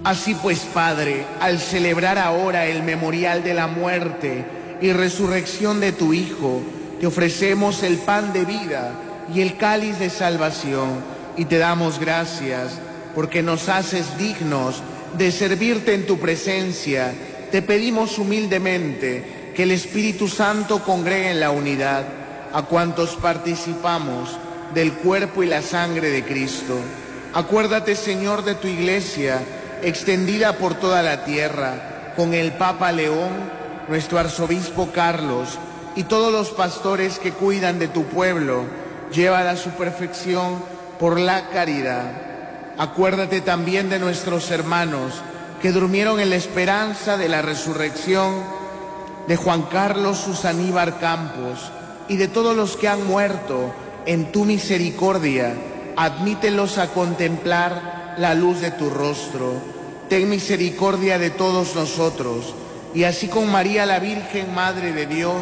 Así pues, Padre, al celebrar ahora el memorial de la muerte y resurrección de tu Hijo, te ofrecemos el pan de vida y el cáliz de salvación, y te damos gracias porque nos haces dignos de servirte en tu presencia. Te pedimos humildemente que el Espíritu Santo congregue en la unidad a cuantos participamos del cuerpo y la sangre de Cristo. Acuérdate, Señor, de tu Iglesia, extendida por toda la tierra, con el Papa León, nuestro arzobispo Carlos, y todos los pastores que cuidan de tu pueblo. Llévala a su perfección por la caridad. Acuérdate también de nuestros hermanos que durmieron en la esperanza de la resurrección, de Juan Carlos Susaníbar Campos y de todos los que han muerto en tu misericordia. Admítelos a contemplar la luz de tu rostro. Ten misericordia de todos nosotros, y así con María la Virgen, Madre de Dios,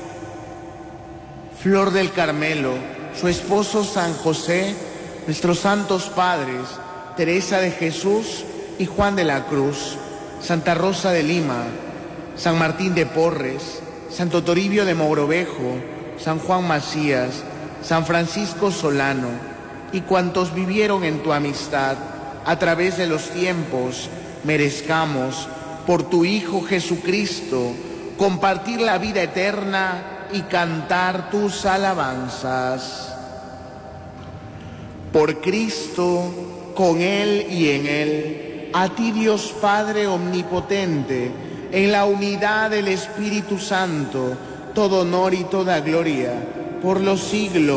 Flor del Carmelo, su esposo San José, nuestros santos padres, Teresa de Jesús y Juan de la Cruz, Santa Rosa de Lima, San Martín de Porres, Santo Toribio de Mogrovejo, San Juan Macías, San Francisco Solano, y cuantos vivieron en tu amistad a través de los tiempos, merezcamos, por tu Hijo Jesucristo, compartir la vida eterna y cantar tus alabanzas. Por Cristo, con Él y en Él, a ti Dios Padre omnipotente, en la unidad del Espíritu Santo, todo honor y toda gloria, por los siglos